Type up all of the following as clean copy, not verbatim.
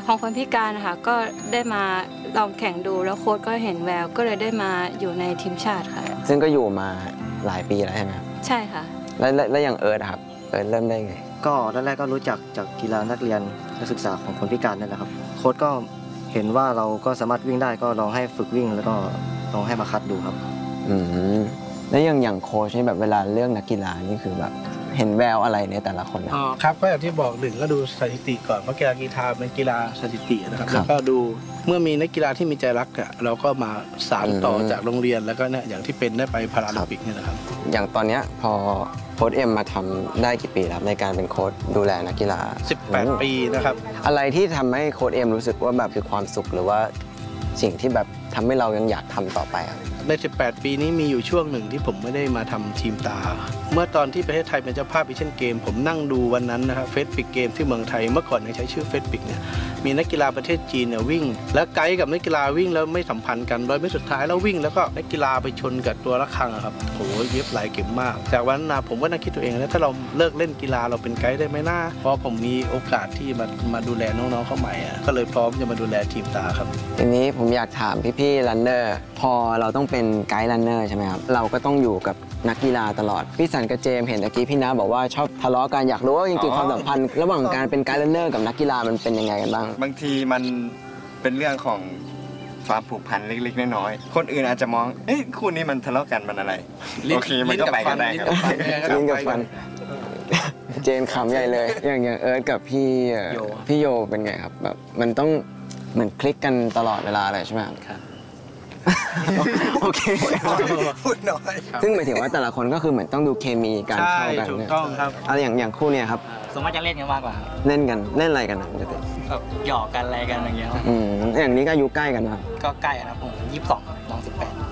ของคนพิการนะคะก็ได้มาลองแข่งดูแล้วโค้ชก็เห็นแววก็เลยได้มาอยู่ในทีมชาติค่ะซึ่งก็อยู่มาหลายปีแล้วใช่ไหมครับใช่ค่ะแล้วอย่างเอิร์ธครับเอิร์ธเริ่มได้ไงก็แรกๆก็รู้จักจากกีฬานักเรียนนักศึกษาของคนพิการนั่นแหละครับโค้ชก็เห็นว่าเราก็สามารถวิ่งได้ก็ลองให้ฝึกวิ่งแล้วก็ลองให้มาคัดดูครับแล้วอย่างโค้ชนี่แบบเวลาเลือกนักกีฬานี่คือแบบเห็นแววอะไรในแต่ละคนครับก็อย่างที่บอกหนึ่งก็ดูสถิติก่อนเพราะกีฬากีฬาเป็นกีฬาสถิตินะครับแล้วก็ดูเมื่อมีนักกีฬาที่มีใจรักเราก็มาสานต่อจากโรงเรียนแล้วก็เนี่ยอย่างที่เป็นได้ไปพาราลิมปิกเนี่ยนะครับอย่างตอนนี้พอโค้ชเอ็มมาทำได้กี่ปีแล้วในการเป็นโค้ชดูแลนักกีฬา 18 ปีนะครับอะไรที่ทำให้โค้ชเอ็มรู้สึกว่าแบบคือความสุขหรือว่าสิ่งที่แบบทำให้เรายังอยากทำต่อไปครับใน18 ปีนี้มีอยู่ช่วงหนึ่งที่ผมไม่ได้มาทำทีมตาเมื่อตอนที่ประเทศไทยเป็นเจ้าภาพเอเชียนเกมผมนั่งดูวันนั้นนะครับเฟสปิกเกมที่เมืองไทยเมื่อก่อนยังใช้ชื่อเฟสปิกเนี่ยมีนักกีฬาประเทศจีนเนี่ยวิ่งแล้วไกด์กับนักกีฬาวิ่งแล้วไม่สัมพันธ์กันโดยไม่สุดท้ายแล้ววิ่งแล้วก็นักกีฬาไปชนกับตัวระฆังครับโหเย็บหลายเข็มมากจากวันนั้นผมก็นั่งคิดตัวเองแล้วถ้าเราเลิกเล่นกีฬาเราเป็นไกด์ได้ไหมนะเพราะผมมีโอกาสที่มาดูแลน้องๆเข้าใหม่ก็เลยพร้อมจะมาดูแลทีมตาครับทีนี้ผมอยากถามพี่ๆรันเนอร์พอเราต้องเป็นไกด์รันเนอร์ใช่ไหมครับเราก็ต้องอยู่กับนักกีฬาตลอดพี่สันกับเจมเห็นตะกี้พี่น้าบอกว่าชอบทะเลาะกันอยากรู้ว่าจริงๆความสัมพันธ์ระหว่างการเป็นไกด์รันเนอร์กับนักกีฬามันเป็นยังไงกันบ้างบางทีมันเป็นเรื่องของความผูกพันเล็กๆน้อยๆคนอื่นอาจจะมองเอ๊ะคู่นี้มันทะเลาะกันมันอะไรโอเคมันก็ไปกันได้ครับลิ้นกับฟันเจนขำใหญ่เลยอย่างเอิร์ธกับพี่โยเป็นไงครับแบบมันต้องเหมือนคลิกกันตลอดเวลาเลยใช่ไหมครับโอเคพูดน้อยซึ่งหมายถึงว่าแต่ละคนก็คือเหมือนต้องดูเคมีการเข้ากันถูกต้องครับอะไรอย่างคู่เนี่ยครับสมมติจะเล่นกันมากกว่าเล่นกันเล่นอะไรกันนะปกติหยอกกันอะไรกันอย่างเงี้ยอย่างนี้ก็อายุใกล้กันนะก็ใกล้นะผม22น้อง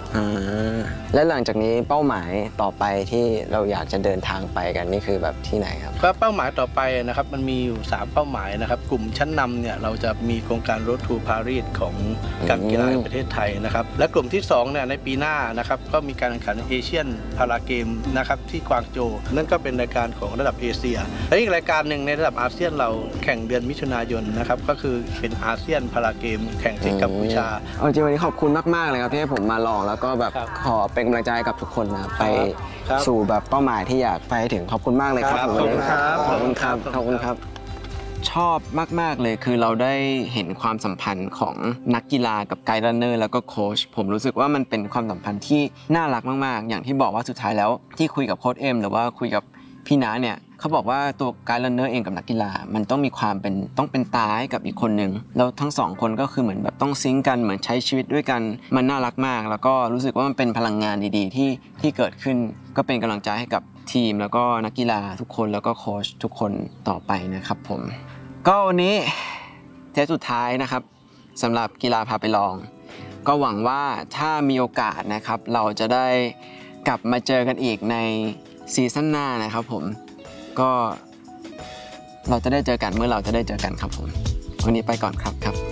18 แล้วหลังจากนี้เป้าหมายต่อไปที่เราอยากจะเดินทางไปกันนี่คือแบบที่ไหนครับก็เป้าหมายต่อไปนะครับมันมีอยู่3เป้าหมายนะครับกลุ่มชั้นนำเนี่ยเราจะมีโครงการ Road to Paris ของการกีฬาแห่งประเทศไทยนะครับและกลุ่มที่2เนี่ยในปีหน้านะครับก็มีการแข่งขันเอเชียนพาราเกมนะครับที่กวางโจวนั่นก็เป็นรายการของระดับเอเชียและอีกรายการหนึ่งในระดับอาเซียนเราแข่งเดือนมิถุนายนนะครับก็คือเป็นอาเซียนพาราเกมแข่งที่กัมพูชาจริงวันนี้ขอบคุณมากๆเลยครับที่ให้ผมมาลองแล้วก็แบบขอเป็นกำลังใจกับทุกคนนะไปสู่แบบเป้าหมายที่อยากไปถึงขอบคุณมากเลยครับขอบคุณครับขอบคุณครับขอบคุณครับชอบมากๆเลยคือเราได้เห็นความสัมพันธ์ของนักกีฬากับไกด์รันเนอร์แล้วก็โค้ชผมรู้สึกว่ามันเป็นความสัมพันธ์ที่น่ารักมากๆอย่างที่บอกว่าสุดท้ายแล้วที่คุยกับโค้ชเอ็มหรือว่าคุยกับพี่น้าเนี่ยเขาบอกว่าตัวไกด์รันเนอร์เองกับนักกีฬามันต้องมีความเป็นตาให้กับอีกคนนึงแล้วทั้ง2คนก็คือเหมือนแบบต้องซิงค์กันเหมือนใช้ชีวิตด้วยกันมันน่ารักมากแล้วก็รู้สึกว่ามันเป็นพลังงานดีๆที่เกิดขึ้นก็เป็นกำลังใจให้กับทีมแล้วก็นักกีฬาทุกคนแล้วก็โค้ชทุกคนต่อไปนะครับผมก็วันนี้เทปสุดท้ายนะครับสำหรับกีฬาพาไปลองก็หวังว่าถ้ามีโอกาสนะครับเราจะได้กลับมาเจอกันอีกในซีซั่นหน้านะครับผมก็เราจะได้เจอกันเมื่อเราจะได้เจอกันครับผมวันนี้ไปก่อนครับ